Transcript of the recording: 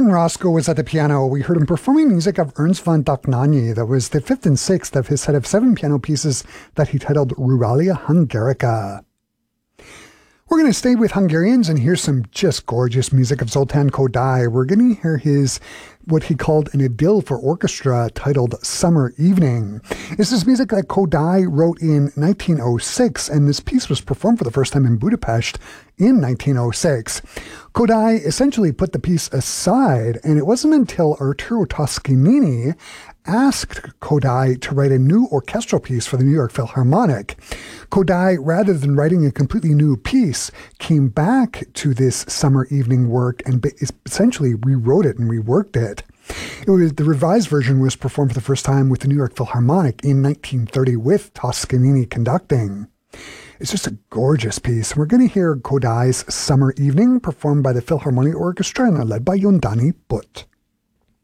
Johann Roscoe was at the piano. We heard him performing music of Ernst von Dohnanyi. That was the fifth and sixth of his set of 7 piano pieces that he titled Ruralia Hungarica. We're going to stay with Hungarians and hear some just gorgeous music of Zoltán Kodály. We're going to hear his, what he called an idyll for orchestra titled Summer Evening. This is music that Kodály wrote in 1906, and this piece was performed for the first time in Budapest in 1906. Kodály essentially put the piece aside, and it wasn't until Arturo Toscanini asked Kodály to write a new orchestral piece for the New York Philharmonic. Kodály, rather than writing a completely new piece, came back to this Summer Evening work and essentially rewrote it and reworked it. The revised version was performed for the first time with the New York Philharmonic in 1930 with Toscanini conducting. It's just a gorgeous piece. We're going to hear Kodály's Summer Evening performed by the Philharmonic Orchestra and led by Yondani Butt.